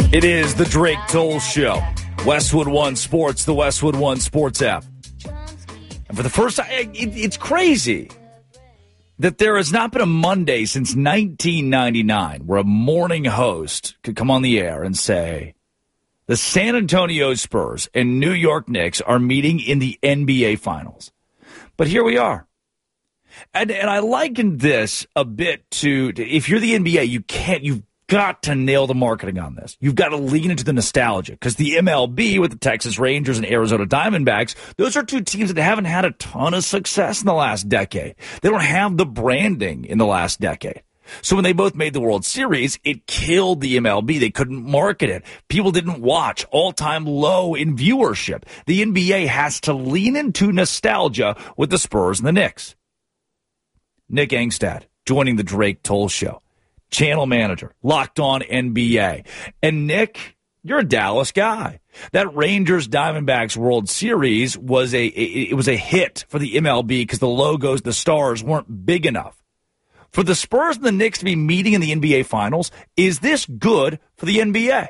It is the Drake Toll Show. Westwood One Sports, the Westwood One Sports app. And for the first time, it's crazy that there has not been a Monday since 1999 where a morning host could come on the air and say, the San Antonio Spurs and New York Knicks are meeting in the NBA Finals. But here we are. And I likened this a bit to if you're the NBA, you've got to nail the marketing on this. You've got to lean into the nostalgia because the MLB with the Texas Rangers and Arizona Diamondbacks, those are two teams that haven't had a ton of success in the last decade. They don't have the branding in the last decade. So when they both made the World Series, it killed the MLB. They couldn't market it. People didn't watch. All-time low in viewership. The NBA has to lean into nostalgia with the Spurs and the Knicks. Nick Angstad joining the Drake Toll Show. Channel manager, Locked On NBA. And Nick, you're a Dallas guy. That Rangers Diamondbacks World Series was a hit for the MLB because the logos, the stars weren't big enough. For the Spurs and the Knicks to be meeting in the NBA Finals, is this good for the NBA?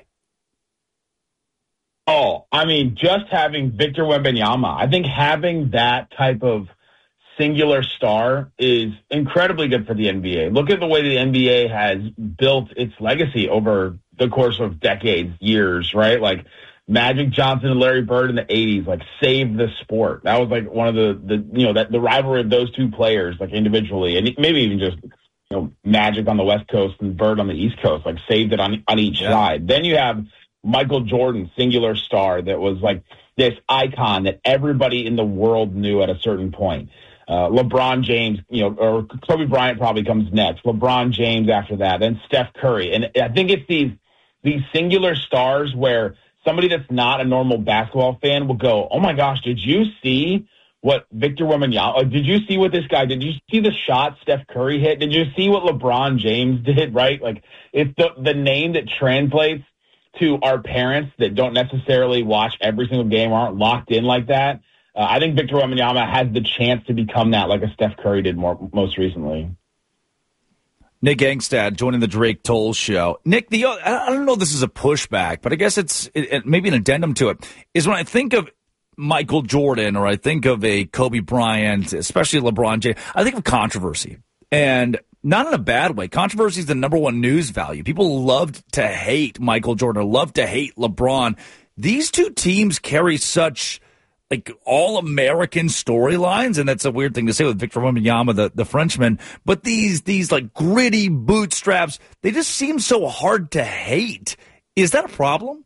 Oh, I mean, just having Victor Wembanyama, I think having that type of singular star is incredibly good for the NBA. Look at the way the NBA has built its legacy over the course of decades, years, right? Like Magic Johnson and Larry Bird in the 80s, like saved the sport. That was like one of the rivalry of those two players, like individually, and maybe even just, Magic on the West Coast and Bird on the East Coast, like saved it on each side. Then you have Michael Jordan, singular star that was like this icon that everybody in the world knew at a certain point. LeBron James, or Kobe Bryant probably comes next. LeBron James after that, then Steph Curry. And I think it's these singular stars where somebody that's not a normal basketball fan will go, oh my gosh, did you see what Victor Wembanyama, did you see what this guy did? Did you see the shot Steph Curry hit? Did you see what LeBron James did, right? Like it's the name that translates to our parents that don't necessarily watch every single game or aren't locked in like that. I think Victor Wembanyama has the chance to become that like a Steph Curry did most recently. Nick Angstad joining the Drake Toll Show. Nick, I don't know if this is a pushback, but I guess it's maybe an addendum to it, is when I think of Michael Jordan or I think of a Kobe Bryant, especially LeBron James, I think of controversy. And not in a bad way. Controversy is the number one news value. People loved to hate Michael Jordan or loved to hate LeBron. These two teams carry such like all-American storylines, and that's a weird thing to say with Victor Wembanyama, the Frenchman, but these like gritty bootstraps, they just seem so hard to hate. Is that a problem?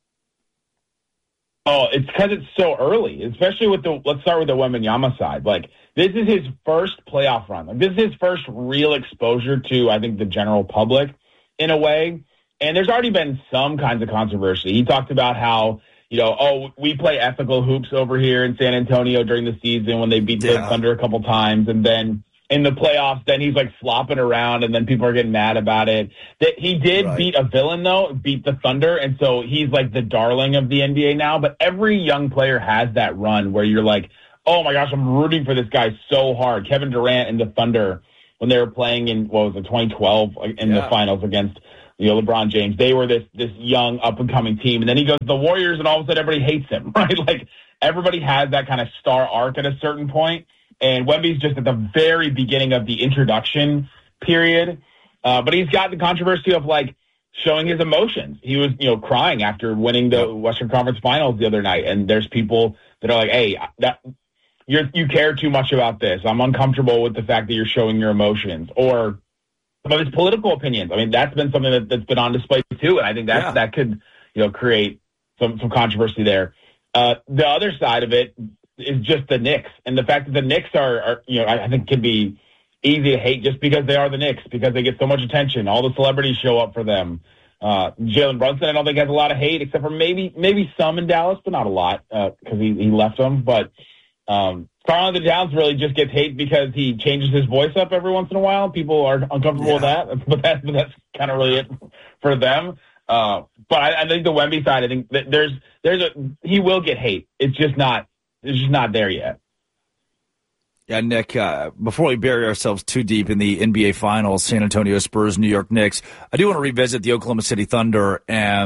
Oh, it's because it's so early, especially let's start with the Wembanyama side. Like, this is his first playoff run. Like, this is his first real exposure to, I think, the general public in a way, and there's already been some kinds of controversy. He talked about how, we play ethical hoops over here in San Antonio during the season when they beat the Thunder a couple times. And then in the playoffs, then he's like flopping around and then people are getting mad about it. That he did beat a villain, though, beat the Thunder. And so he's like the darling of the NBA now. But every young player has that run where you're like, oh my gosh, I'm rooting for this guy so hard. Kevin Durant and the Thunder, when they were playing in, 2012 in the finals against LeBron James, they were this young up-and-coming team. And then he goes to the Warriors, and all of a sudden everybody hates him, right? Like, everybody has that kind of star arc at a certain point. And Wemby's just at the very beginning of the introduction period. But he's got the controversy of, like, showing his emotions. He was, crying after winning the Western Conference Finals the other night. And there's people that are like, hey, you care too much about this. I'm uncomfortable with the fact that you're showing your emotions. Or about his political opinions. I mean, that's been something that's been on display too, and I think that could, create some controversy there. The other side of it is just the Knicks, and the fact that the Knicks are I think can be easy to hate just because they are the Knicks, because they get so much attention. All the celebrities show up for them. Jalen Brunson, I don't think has a lot of hate, except for maybe some in Dallas, but not a lot because he left them. But Karl-Anthony Towns really just gets hate because he changes his voice up every once in a while. People are uncomfortable with that, but that's kind of really it for them. But I think the Wemby side, I think that he will get hate. It's just not there yet. Yeah, Nick, before we bury ourselves too deep in the NBA Finals, San Antonio Spurs, New York Knicks, I do want to revisit the Oklahoma City Thunder.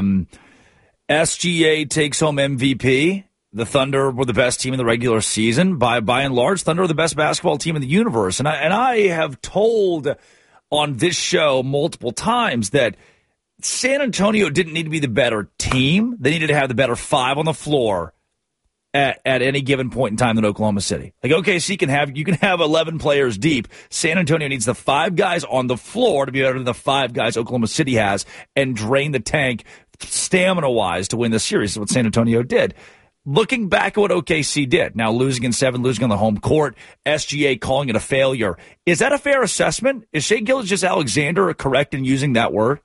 SGA takes home MVP. The Thunder were the best team in the regular season. By and large, Thunder are the best basketball team in the universe. And I have told on this show multiple times that San Antonio didn't need to be the better team. They needed to have the better five on the floor at any given point in time than Oklahoma City. Like, OKC you can have 11 players deep. San Antonio needs the five guys on the floor to be better than the five guys Oklahoma City has and drain the tank stamina-wise to win the series. Is what San Antonio did. Looking back at what OKC did, now losing in 7, losing on the home court, SGA calling it a failure. Is that a fair assessment? Is Shai Gilgeous-Alexander correct in using that word?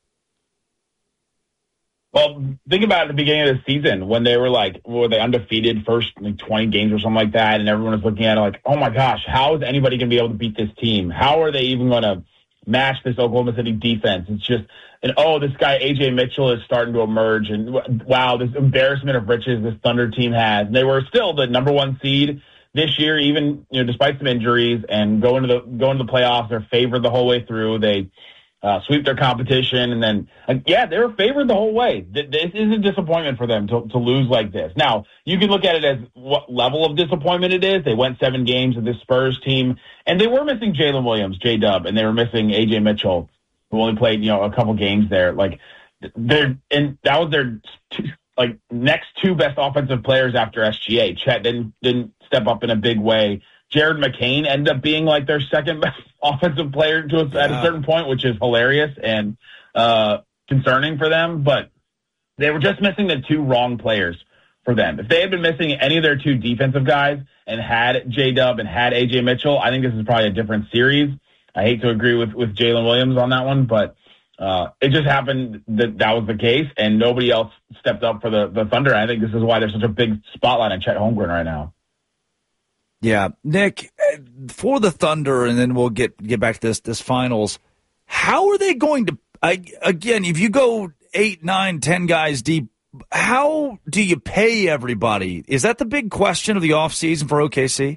Well, think about it at the beginning of the season when they were were they undefeated first 20 games or something like that, and everyone was looking at it like, oh my gosh, how is anybody going to be able to beat this team? How are they even going to match this Oklahoma City defense? It's just, this guy AJ Mitchell is starting to emerge, and wow, this embarrassment of riches this Thunder team has. And they were still the number 1 seed this year, even despite some injuries, and going to the playoffs. They're favored the whole way through. They sweep their competition, and then they were favored the whole way. This is a disappointment for them to lose like this. Now, you can look at it as what level of disappointment it is. They went 7 games with this Spurs team, and they were missing Jalen Williams, J-Dub, and they were missing AJ Mitchell, who only played a couple games there. And that was their next 2 best offensive players after SGA. Chet didn't step up in a big way. Jared McCain ended up being their second best offensive player at a certain point, which is hilarious and concerning for them. But they were just missing the 2 wrong players for them. If they had been missing any of their 2 defensive guys and had J-Dub and had AJ Mitchell, I think this is probably a different series. I hate to agree with Jalen Williams on that one, but it just happened that was the case, and nobody else stepped up for the Thunder. I think this is why there's such a big spotlight on Chet Holmgren right now. Yeah, Nick, for the Thunder, and then we'll get back to this finals. How are they going to? Again, if you go 8, 9, 10 guys deep, how do you pay everybody? Is that the big question of the offseason for OKC?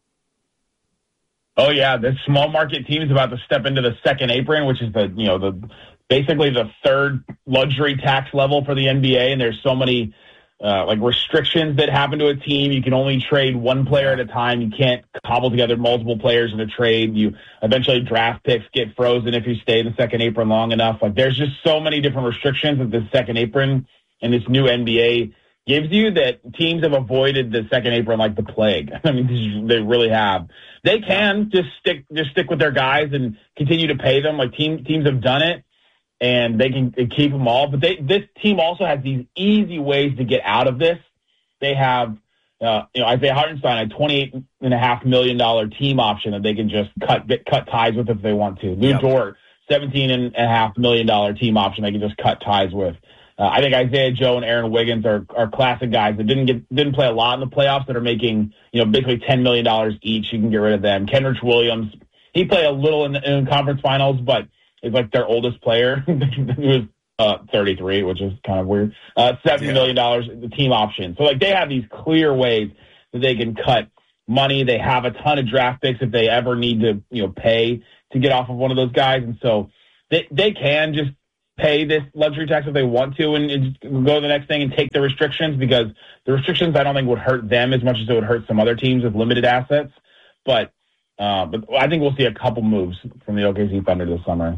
Oh yeah, this small market team is about to step into the second apron, which is basically the third luxury tax level for the NBA, and there's so many restrictions that happen to a team. You can only trade one player at a time. You can't cobble together multiple players in a trade. You eventually draft picks get frozen if you stay in the second apron long enough. There's just so many different restrictions that this second apron and this new NBA gives you that teams have avoided the second apron like the plague. I mean, they really have. They can just stick with their guys and continue to pay them. Teams have done it, and they can keep them all. But this team also has these easy ways to get out of this. They have, Isaiah Hartenstein, a $28.5 million team option that they can just cut ties with if they want to. Lou Dort, $17.5 million team option they can just cut ties with. I think Isaiah Joe and Aaron Wiggins are classic guys that didn't play a lot in the playoffs that are making basically $10 million each. You can get rid of them. Kenrich Williams, he played a little in conference finals, but is their oldest player. He was 33, which is kind of weird. $70 million the team option. So they have these clear ways that they can cut money. They have a ton of draft picks if they ever need to pay to get off of one of those guys, and so they can just pay this luxury tax if they want to and go to the next thing and take the restrictions, because the restrictions I don't think would hurt them as much as it would hurt some other teams with limited assets. But I think we'll see a couple moves from the OKC Thunder this summer.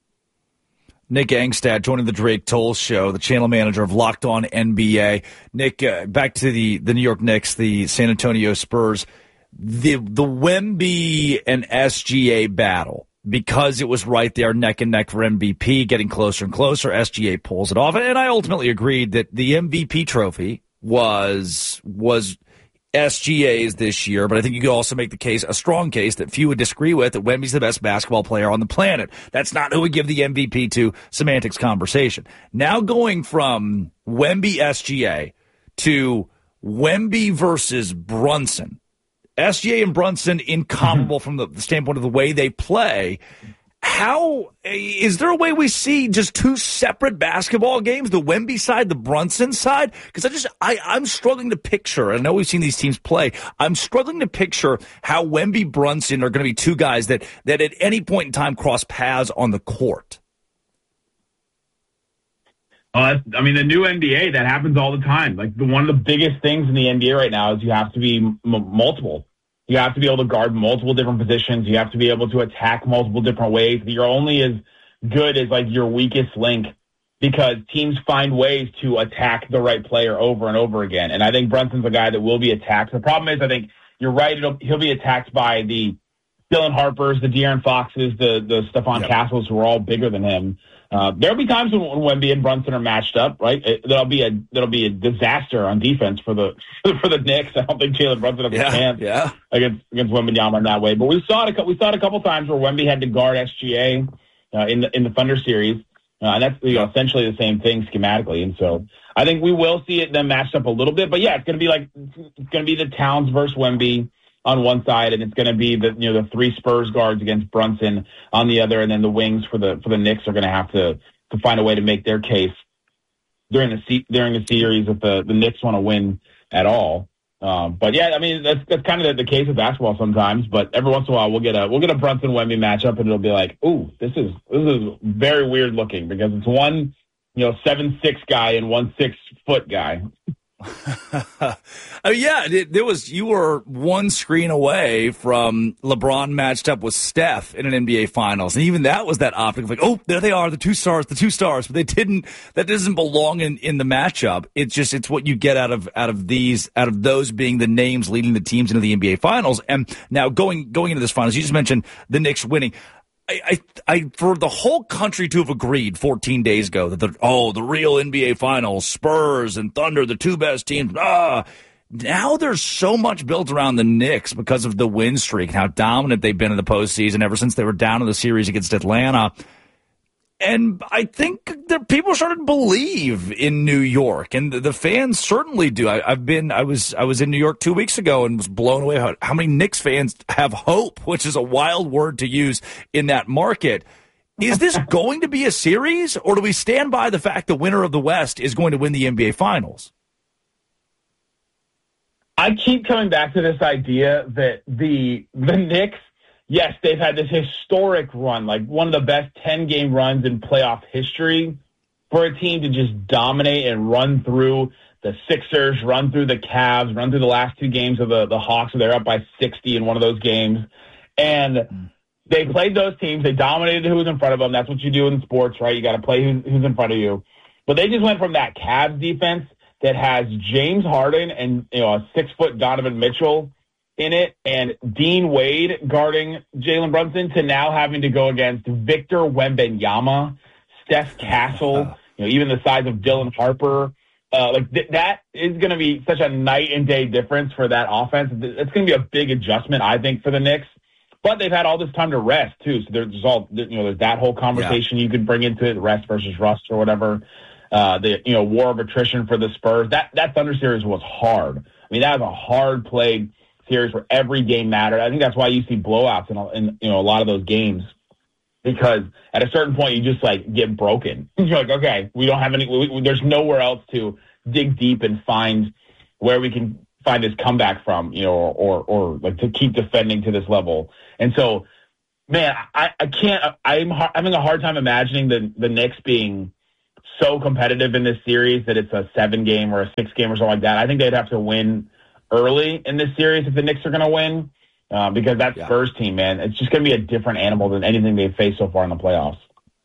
Nick Angstad joining the Drake Toll Show, the channel manager of Locked On NBA. Nick, back to the New York Knicks, the San Antonio Spurs, the Wemby and SGA battle. Because it was right there neck and neck for MVP, getting closer and closer, SGA pulls it off. And I ultimately agreed that the MVP trophy was SGA's this year, but I think you could also make the case, a strong case that few would disagree with, that Wemby's the best basketball player on the planet. That's not who would give the MVP to, semantics conversation. Now going from Wemby SGA to Wemby versus Brunson. SGA and Brunson incomparable from the standpoint of the way they play. How is there a way we see just two separate basketball games, the Wemby side, the Brunson side? Because I'm struggling to picture. I know we've seen these teams play. I'm struggling to picture how Wemby, Brunson are going to be two guys that at any point in time cross paths on the court. I mean, the new NBA, that happens all the time. Like one of the biggest things in the NBA right now is you have to be multiple. You have to be able to guard multiple different positions. You have to be able to attack multiple different ways. You're only as good as like your weakest link, because teams find ways to attack the right player over and over again. And I think Brunson's a guy that will be attacked. The problem is, I think you're right. He'll be attacked by the Dylan Harpers, the De'Aaron Foxes, the Stephon Castles, who are all bigger than him. There'll be times when Wemby and Brunson are matched up, right? That'll be a disaster on defense for the Knicks. I don't think Jalen Brunson has a chance against Wembanyama in that way. But we saw it a couple times where Wemby had to guard SGA in the Thunder series, and that's essentially the same thing schematically. And so I think we will see it then matched up a little bit. But yeah, it's going to be the Towns versus Wemby on one side, and it's going to be the three Spurs guards against Brunson on the other, and then the wings for the Knicks are going to have to find a way to make their case during the series if the Knicks want to win at all. But yeah, I mean that's kind of the case with basketball sometimes. But every once in a while we'll get a Brunson Wemby matchup, and it'll be like, ooh, this is very weird looking, because it's one 7'6" guy and 1 6-foot guy. You were one screen away from LeBron matched up with Steph in an NBA Finals, and even that was that optic of like, oh, there they are, the two stars, but that doesn't belong in the matchup. It's what you get out of those being the names leading the teams into the NBA Finals. And now going into this Finals, you just mentioned the Knicks winning. I for the whole country to have agreed 14 days ago that the real NBA Finals, Spurs and Thunder, the two best teams. Now there's so much built around the Knicks because of the win streak and how dominant they've been in the postseason ever since they were down in the series against Atlanta. And I think that people started to believe in New York, and the fans certainly do. I was in New York 2 weeks ago and was blown away how many Knicks fans have hope, which is a wild word to use in that market. Is this going to be a series, or do we stand by the fact the winner of the West is going to win the NBA Finals? I keep coming back to this idea that the Knicks, yes, they've had this historic run, like one of the best 10-game runs in playoff history, for a team to just dominate and run through the Sixers, run through the Cavs, run through the last two games of the Hawks, where they're up by 60 in one of those games. And they played those teams. They dominated who was in front of them. That's what you do in sports, right? You got to play who's in front of you. But they just went from that Cavs defense that has James Harden and a 6-foot Donovan Mitchell in it, and Dean Wade guarding Jalen Brunson, to now having to go against Victor Wembanyama, Steph Castle, even the size of Dylan Harper. That is going to be such a night and day difference for that offense. It's going to be a big adjustment, I think, for the Knicks. But they've had all this time to rest too, so there's that whole conversation you could bring into it, rest versus rust or whatever. The war of attrition for the Spurs. That Thunder series was hard. I mean, that was a hard played series where every game mattered. I think that's why you see blowouts in a lot of those games, because at a certain point you just get broken. You're like, okay, we don't have there's nowhere else to dig deep and find where we can find this comeback from, or to keep defending to this level. And so, man, I can't. I'm having a hard time imagining the Knicks being so competitive in this series that it's a 7-game or a 6-game or something like that. I think they'd have to win early in this series if the Knicks are going to win, because that Spurs team, man, it's just going to be a different animal than anything they've faced so far in the playoffs.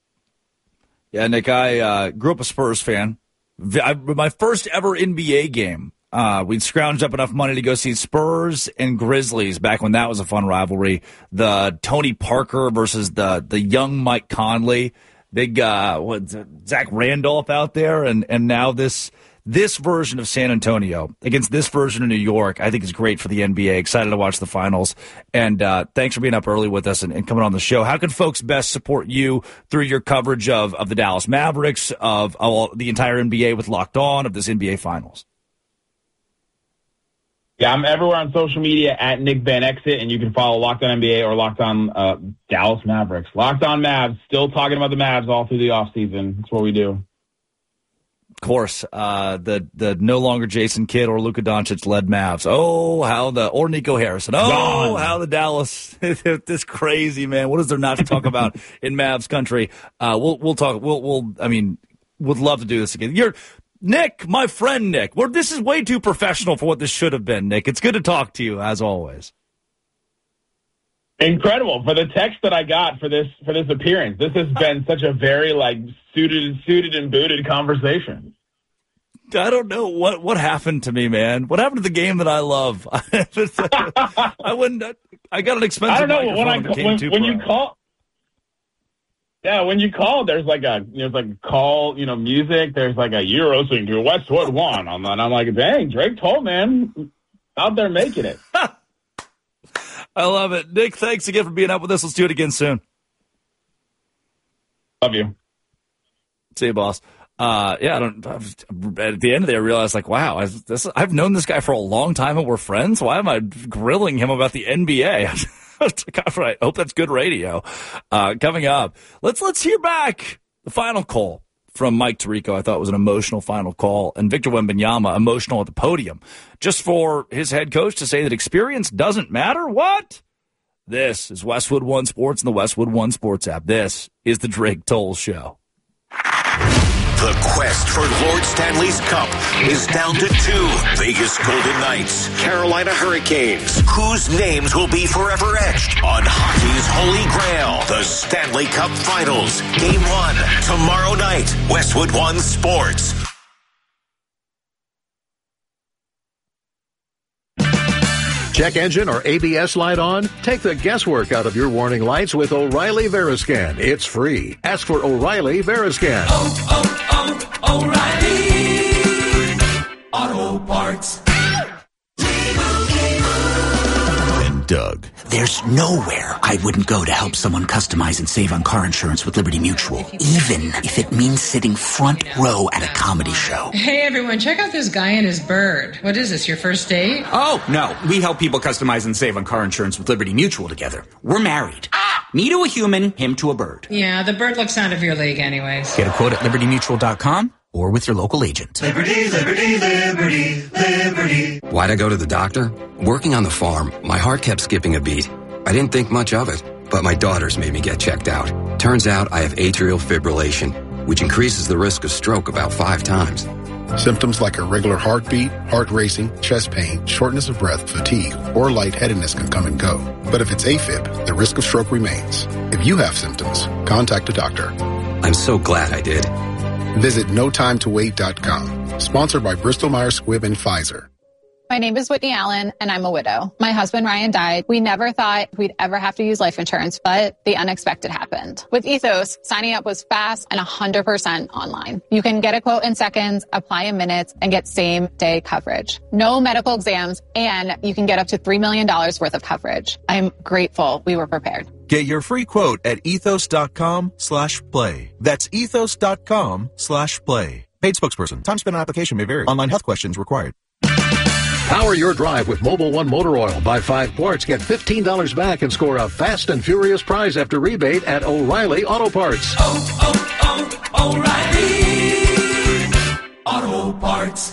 Yeah, Nick, I grew up a Spurs fan. My first ever NBA game, we'd scrounged up enough money to go see Spurs and Grizzlies back when that was a fun rivalry. The Tony Parker versus the young Mike Conley. Big Zach Randolph out there, and now this version of San Antonio against this version of New York, I think is great for the NBA. Excited to watch the finals, and thanks for being up early with us and coming on the show. How can folks best support you through your coverage of the Dallas Mavericks, of the entire NBA with Locked On, of this NBA Finals? Yeah, I'm everywhere on social media at Nick Van Exit, and you can follow Locked On NBA or Locked On Dallas Mavericks. Locked On Mavs, still talking about the Mavs all through the offseason. That's what we do. Of course, the no longer Jason Kidd or Luka Doncic led Mavs. Or Nico Harrison. How the Dallas, this crazy, man. What is there not to talk about in Mavs country? We'll talk. Would love to do this again. Nick, my friend Nick. This is way too professional for what this should have been, Nick. It's good to talk to you, as always. Incredible. For the text that I got for this appearance, this has been such a very, suited and booted conversation. I don't know what happened to me, man. What happened to the game that I love? I got an expensive microphone. When you call... Yeah, when you call, there's call, music. There's a you're listening to Westwood One. And I'm like, dang, Drake Toll, man, out there making it. I love it. Nick, thanks again for being up with us. Let's do it again soon. Love you. See you, boss. At the end of the day, I realized, wow, I've known this guy for a long time and we're friends. Why am I grilling him about the NBA? I hope that's good radio. Coming up, let's hear back the final call from Mike Tirico. I thought it was an emotional final call, and Victor Wembanyama emotional at the podium, just for his head coach to say that experience doesn't matter. What? This is Westwood One Sports and the Westwood One Sports app. This is the Drake Toll Show. The quest for Lord Stanley's Cup is down to 2. Vegas Golden Knights, Carolina Hurricanes, whose names will be forever etched on hockey's holy grail, the Stanley Cup Finals. Game 1, tomorrow night, Westwood One Sports. Check engine or ABS light on? Take the guesswork out of your warning lights with O'Reilly Veriscan. It's free. Ask for O'Reilly Veriscan. O'Reilly Auto Parts. Doug. There's nowhere I wouldn't go to help someone customize and save on car insurance with Liberty Mutual, even if it means sitting front row at a comedy show. Hey everyone, check out this guy and his bird. What is this, your first date? Oh, no. We help people customize and save on car insurance with Liberty Mutual together. We're married. Me to a human, him to a bird. Yeah, the bird looks out of your league anyways. Get a quote at libertymutual.com or with your local agent. Liberty, liberty, liberty, liberty. Why'd I go to the doctor? Working on the farm, my heart kept skipping a beat. I didn't think much of it, but my daughters made me get checked out. Turns out I have atrial fibrillation, which increases the risk of stroke about 5 times. Symptoms like irregular heartbeat, heart racing, chest pain, shortness of breath, fatigue, or lightheadedness can come and go. But if it's AFib, the risk of stroke remains. If you have symptoms, contact a doctor. I'm so glad I did. Visit NoTimeToWait.com. Sponsored by Bristol-Myers Squibb and Pfizer. My name is Whitney Allen, and I'm a widow. My husband, Ryan, died. We never thought we'd ever have to use life insurance, but the unexpected happened. With Ethos, signing up was fast and 100% online. You can get a quote in seconds, apply in minutes, and get same-day coverage. No medical exams, and you can get up to $3 million worth of coverage. I'm grateful we were prepared. Get your free quote at ethos.com/play. That's ethos.com/play. Paid spokesperson. Time spent on application may vary. Online health questions required. Power your drive with Mobil 1 Motor Oil. Buy 5 quarts, get $15 back, and score a fast and furious prize after rebate at O'Reilly Auto Parts. O'Reilly Auto Parts.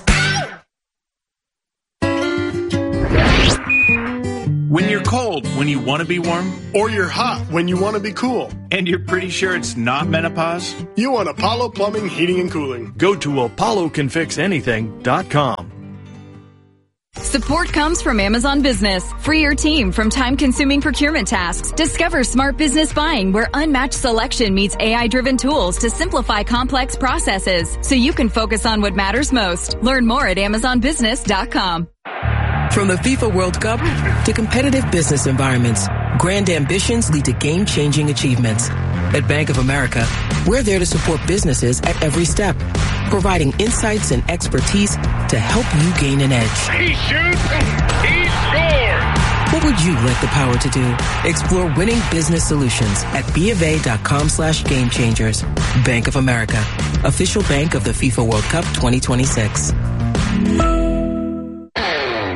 When you're cold, when you want to be warm, or you're hot when you want to be cool, and you're pretty sure it's not menopause, you want Apollo Plumbing, Heating, and Cooling. Go to ApolloCanFixAnything.com. Support comes from Amazon Business. Free your team from time-consuming procurement tasks. Discover smart business buying where unmatched selection meets AI-driven tools to simplify complex processes so you can focus on what matters most. Learn more at AmazonBusiness.com. From the FIFA World Cup to competitive business environments, grand ambitions lead to game-changing achievements. At Bank of America, we're there to support businesses at every step, providing insights and expertise to help you gain an edge. He shoots, he scores! What would you like the power to do? Explore winning business solutions at BofA.com/gamechangers. Bank of America, official bank of the FIFA World Cup 2026.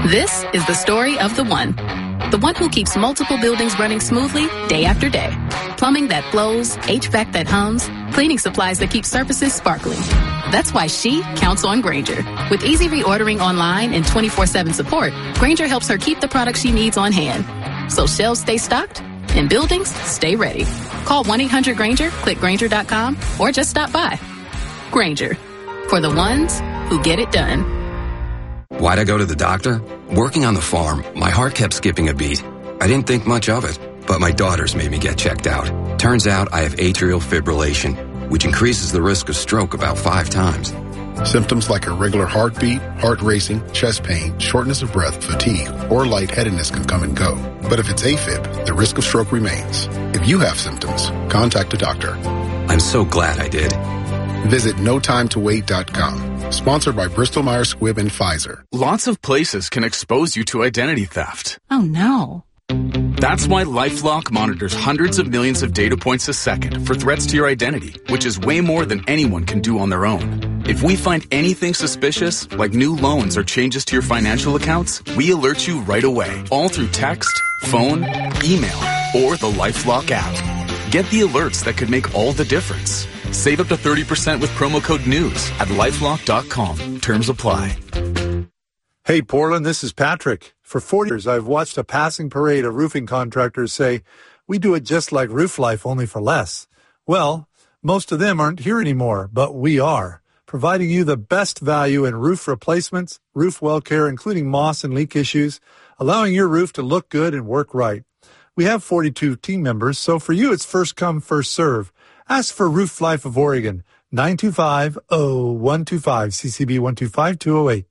This is the story of the one who keeps multiple buildings running smoothly day after day. Plumbing that flows, HVAC that hums, cleaning supplies that keep surfaces sparkling. That's why she counts on Grainger. With easy reordering online and 24/7 support, Grainger helps her keep the products she needs on hand. So shelves stay stocked and buildings stay ready. Call 1-800-GRAINGER, click Grainger.com, or just stop by. Grainger, for the ones who get it done. Why'd I go to the doctor? Working on the farm, my heart kept skipping a beat. I didn't think much of it, but my daughters made me get checked out. Turns out I have atrial fibrillation, which increases the risk of stroke about 5 times. Symptoms like irregular heartbeat, heart racing, chest pain, shortness of breath, fatigue, or lightheadedness can come and go. But if it's AFib, the risk of stroke remains. If you have symptoms, contact a doctor. I'm so glad I did. Visit NoTimeToWait.com. Sponsored by Bristol-Myers Squibb and Pfizer. Lots of places can expose you to identity theft. Oh no. That's why LifeLock monitors hundreds of millions of data points a second for threats to your identity, which is way more than anyone can do on their own. If we find anything suspicious, like new loans or changes to your financial accounts, we alert you right away, all through text, phone, email, or the LifeLock app. Get the alerts that could make all the difference. Save up to 30% with promo code NEWS at LifeLock.com. Terms apply. Hey, Portland, this is Patrick. For 40 years, I've watched a passing parade of roofing contractors say, we do it just like Roof Life, only for less. Well, most of them aren't here anymore, but we are, providing you the best value in roof replacements, roof well care, including moss and leak issues, allowing your roof to look good and work right. We have 42 team members, so for you, it's first come, first serve. Ask for Roof Life of Oregon, 925-0125, CCB 125208.